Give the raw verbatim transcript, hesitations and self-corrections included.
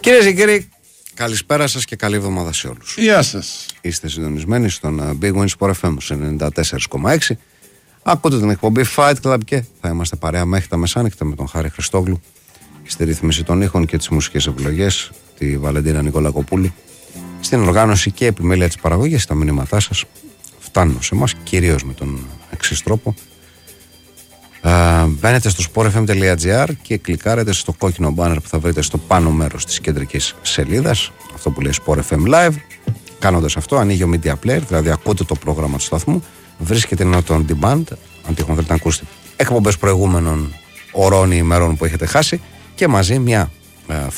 Κυρίες και κύριοι, καλησπέρα σας και καλή εβδομάδα σε όλους. Γεια σας. Είστε συντονισμένοι στον Big Win Sport εφ εμ ενενήντα τέσσερα κόμμα έξι. Ακούτε την εκπομπή Fight Club και θα είμαστε παρέα μέχρι τα μεσάνυχτα με τον Χάρη Χριστόγλου στη ρύθμιση των ήχων και τις μουσικές επιλογές, τη Βαλεντίνα Νικολακοπούλου, στην οργάνωση και επιμέλεια της παραγωγής. Τα μηνύματά σας φτάνουν σε εμάς κυρίως με τον εξής τρόπο. Uh, μπαίνετε στο sport f m τελεία g r και κλικάρετε στο κόκκινο banner που θα βρείτε στο πάνω μέρος της κεντρικής σελίδας, αυτό που λέει Sport εφ εμ Live. Κάνοντας αυτό, ανοίγει ο Media Player, δηλαδή ακούτε το πρόγραμμα του σταθμού, βρίσκεται ένα το on demand, αν τυχόν θέλετε να ακούσετε εκπομπές προηγούμενων ωρών ή ημερών που έχετε χάσει, και μαζί μια uh,